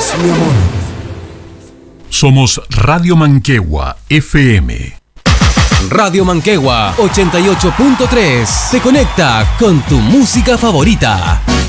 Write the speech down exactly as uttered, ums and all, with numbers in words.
es mi amor. Somos Radio Manquehua F M. Radio Manquehua ochenta y ocho punto tres te conecta con tu música favorita.